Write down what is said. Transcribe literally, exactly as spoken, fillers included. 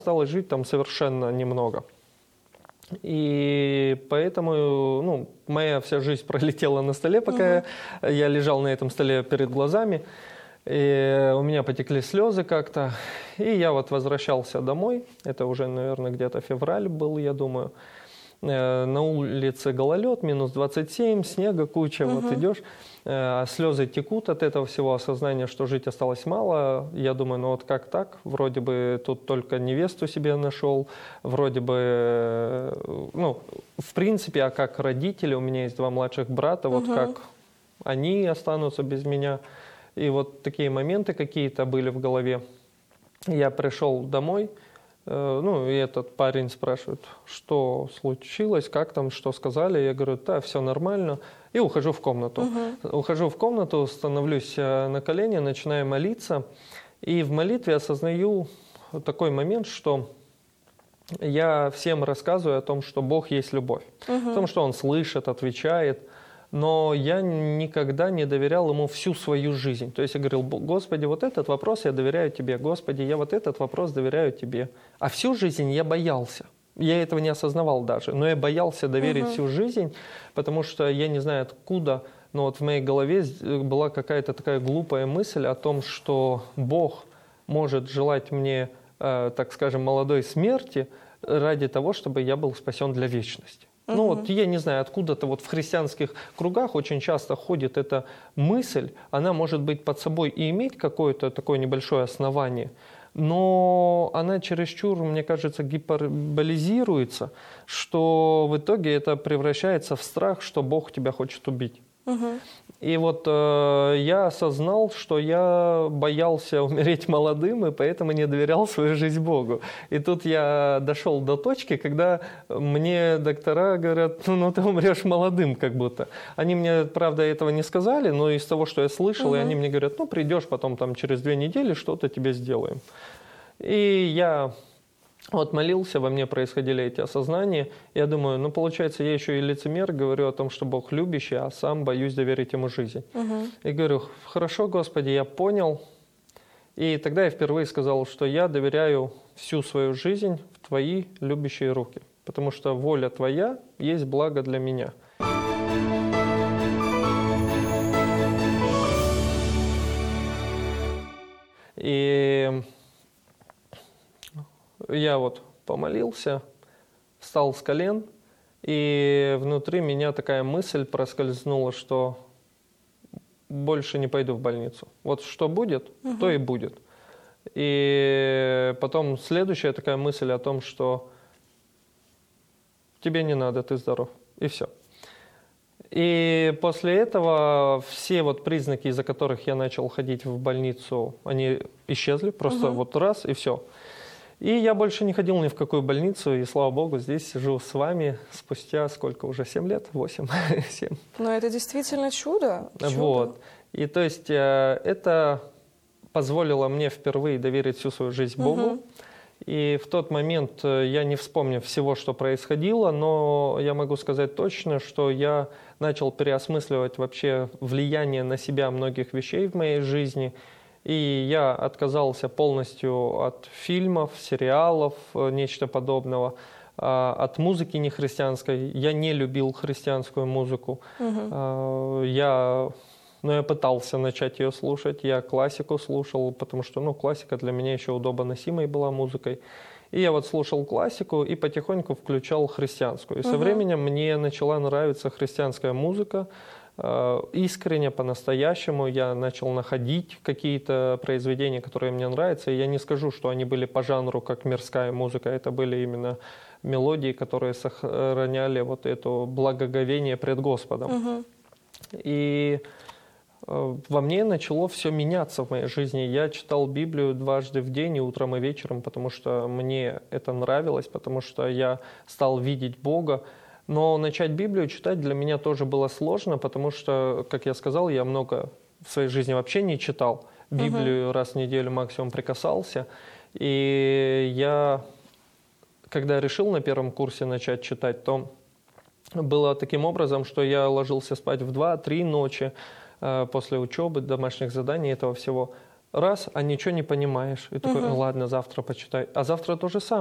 осталось жить там совершенно немного. И поэтому, ну, моя вся жизнь пролетела на столе, пока угу. я лежал на этом столе перед глазами. И у меня потекли слезы как-то. И я вот возвращался домой. Это уже, наверное, где-то февраль был, я думаю. На улице гололед, минус двадцать семь, снега куча, угу. вот идешь. Слезы текут от этого всего, осознания, что жить осталось мало. Я думаю, ну вот как так? Вроде бы тут только невесту себе нашел, вроде бы, ну, в принципе, а как родители, у меня есть два младших брата, вот угу. как они останутся без меня. И вот такие моменты какие-то были в голове. Я пришел домой, ну, и этот парень спрашивает, что случилось, как там, что сказали. Я говорю, да, все нормально. И ухожу в комнату. Угу. Ухожу в комнату, становлюсь на колени, начинаю молиться. И в молитве осознаю такой момент, что я всем рассказываю о том, что Бог есть любовь. Угу. О том, что Он слышит, отвечает. Но я никогда не доверял Ему всю свою жизнь. То есть я говорил, Господи, вот этот вопрос я доверяю Тебе. Господи, я вот этот вопрос доверяю Тебе. А всю жизнь я боялся. Я этого не осознавал даже, но я боялся доверить uh-huh. всю жизнь, потому что я не знаю откуда, но вот в моей голове была какая-то такая глупая мысль о том, что Бог может желать мне, э, так скажем, молодой смерти ради того, чтобы я был спасен для вечности. Uh-huh. Ну вот я не знаю, откуда-то вот в христианских кругах очень часто ходит эта мысль, она может быть под собой и иметь какое-то такое небольшое основание, но она чересчур, мне кажется, гиперболизируется, что в итоге это превращается в страх, что Бог тебя хочет убить. Угу. И вот э, я осознал, что я боялся умереть молодым, и поэтому не доверял свою жизнь Богу. И тут я дошел до точки, когда мне доктора говорят, ну, ну ты умрешь молодым как будто. Они мне, правда, этого не сказали, но из того, что я слышал, угу. и они мне говорят, ну придешь потом там через две недели, что-то тебе сделаем. И я... Вот молился, во мне происходили эти осознания. Я думаю, ну, получается, я еще и лицемер, говорю о том, что Бог любящий, а сам боюсь доверить Ему жизнь. Угу. И говорю, хорошо, Господи, я понял. И тогда я впервые сказал, что я доверяю всю свою жизнь в Твои любящие руки, потому что воля Твоя есть благо для меня. И... Я вот помолился, встал с колен, и внутри меня такая мысль проскользнула, что больше не пойду в больницу. Вот что будет, угу. то и будет. И потом следующая такая мысль о том, что тебе не надо, ты здоров, и все. И после этого все вот признаки, из-за которых я начал ходить в больницу, они исчезли, просто угу. вот раз и все. И я больше не ходил ни в какую больницу, и, слава Богу, здесь сижу с вами спустя сколько уже, семь лет? восемь? семь. Но это действительно чудо. чудо. Вот. И то есть это позволило мне впервые доверить всю свою жизнь Богу. Угу. И в тот момент я не вспомню всего, что происходило, но я могу сказать точно, что я начал переосмысливать вообще влияние на себя многих вещей в моей жизни. И я отказался полностью от фильмов, сериалов, нечто подобного, от музыки нехристианской. Я не любил христианскую музыку. Угу. Я, ну, я пытался начать ее слушать. Я классику слушал, потому что ну, классика для меня еще удобоносимой была музыкой. И я вот слушал классику и потихоньку включал христианскую. И угу. со временем мне начала нравиться христианская музыка. Искренне, по-настоящему я начал находить какие-то произведения, которые мне нравятся. И я не скажу, что они были по жанру, как мирская музыка. Это были именно мелодии, которые сохраняли вот это благоговение пред Господом. Угу. И во мне начало все меняться в моей жизни. Я читал Библию дважды в день, и утром, и вечером, потому что мне это нравилось, потому что я стал видеть Бога. Но начать Библию читать для меня тоже было сложно, потому что, как я сказал, я много в своей жизни вообще не читал. Библию uh-huh. раз в неделю максимум прикасался. И я, когда решил на первом курсе начать читать, то было таким образом, что я ложился спать в два-три ночи э, после учебы, домашних заданий, этого всего. раз, а ничего не понимаешь. И такой, Мгм. «Ну ладно, завтра почитай». А завтра то же самое.